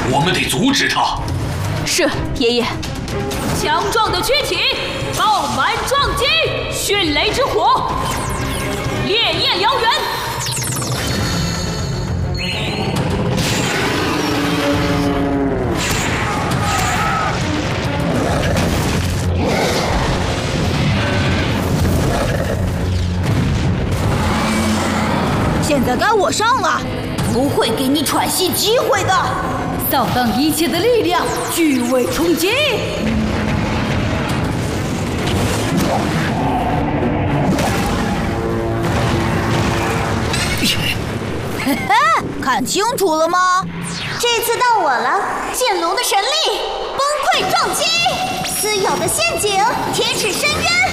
我们得阻止他。 是，爷爷。 强壮的躯体，爆满撞击，迅雷之火，烈焰燎原。 现在该我上了，不会给你喘息机会的。 扫荡一切的力量，巨尾冲击。 嘿嘿，看清楚了吗？ 这次到我了，剑龙的神力，崩溃撞击，撕咬的陷阱，铁齿深渊。